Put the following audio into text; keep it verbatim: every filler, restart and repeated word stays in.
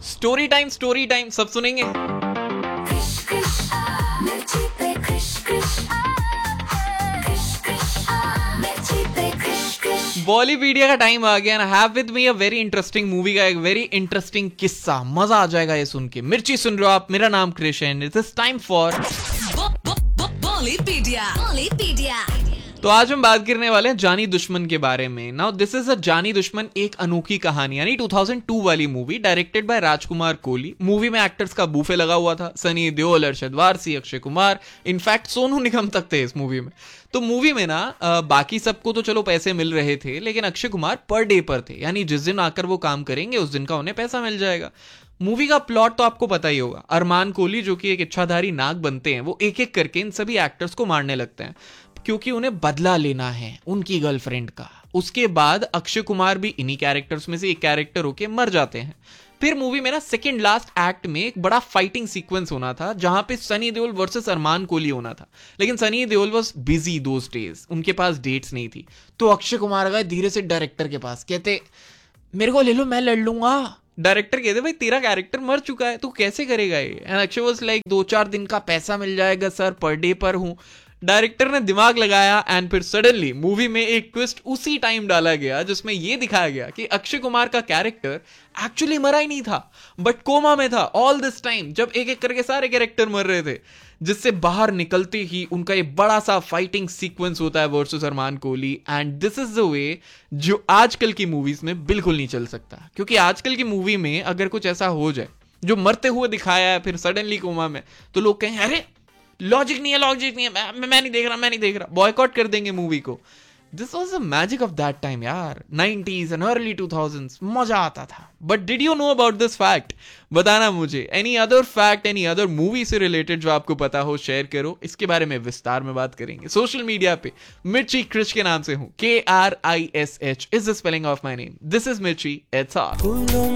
Story time story time सब सुनेंगे। बॉलीपीडिया का टाइम आ गया ना। Have with me a very interesting movie का एक वेरी इंटरेस्टिंग किस्सा। मजा आ जाएगा ये सुन के। मिर्ची सुन रहे हो आप, मेरा नाम कृष है। It is time for बॉलीपीडिया। बॉलीपीडिया। तो आज हम बात करने वाले हैं जानी दुश्मन के बारे में। नाउ दिस इज अ जानी दुश्मन, एक अनोखी कहानी, यानी दो हज़ार दो वाली movie, directed by Rajkumar Kohli. Movie में एक्टर्स का बूफे लगा हुआ था। सनी देओल, अरशद वारसी, अक्षय कुमार, इनफैक्ट सोनू निगम तक थे इस मूवी में। तो मूवी में ना आ, बाकी सबको तो चलो पैसे मिल रहे थे, लेकिन अक्षय कुमार पर डे पर थे, यानी जिस दिन आकर वो काम करेंगे उस दिन का उन्हें पैसा मिल जाएगा। मूवी का प्लॉट तो आपको पता ही होगा। अरमान कोहली जो कि एक इच्छाधारी नाग बनते हैं, वो एक एक करके इन सभी एक्टर्स को मारने लगते हैं क्योंकि उन्हें बदला लेना है उनकी गर्लफ्रेंड का। उसके बाद अक्षय कुमार भी इन्हीं कैरेक्टर्स में से एक कैरेक्टर होके मर जाते हैं। फिर मूवी में ना सेकंड लास्ट एक्ट में एक बड़ा फाइटिंग सीक्वेंस होना था जहां पे सनी देओल वर्सेस अरमान कोहली होना था, लेकिन Sunny Deol was busy those days, उनके पास डेट्स नहीं थी। तो अक्षय कुमार गए धीरे से डायरेक्टर के पास, कहते मेरे को ले लो, मैं लड़ लूंगा। डायरेक्टर कहते भाई तेरा कैरेक्टर मर चुका है, तू कैसे करेगा ये। एंड अक्षय वाज लाइक दो चार दिन का पैसा मिल जाएगा सर, पर डे पर हूं। डायरेक्टर ने दिमाग लगाया एंड फिर सडनली मूवी में एक ट्विस्ट उसी टाइम डाला गया जिसमें यह दिखाया गया कि अक्षय कुमार का कैरेक्टर एक्चुअली मरा ही नहीं था, बट कोमा में था ऑल दिस टाइम, जब एक एक करके सारे कैरेक्टर मर रहे थे। जिससे बाहर निकलते ही उनका ये बड़ा सा फाइटिंग सीक्वेंस होता है versus Armaan Kohli. And this is the way जो आजकल की मूवीज में बिल्कुल नहीं चल सकता, क्योंकि आजकल की मूवी में अगर कुछ ऐसा हो जाए जो मरते हुए दिखाया है फिर सडनली कोमा में, तो लोग कहें अरे लॉजिक नहीं है, लॉजिक नहीं है, मैं, मैं नहीं देख रहा, मैं नहीं देख रहा, बॉयकॉट कर देंगे मूवी को। This was the magic of that time यार, nineties and early to thousands, मजा आता था। But did you know about this fact? बताना मुझे। Any other fact, any other movie से रिलेटेड जो आपको पता हो, शेयर करो। इसके बारे में विस्तार में बात करेंगे। सोशल मीडिया पे मिर्ची कृष के नाम से हूं, के are I S H is the spelling of my name. This is मिर्ची, इट्स ऑल।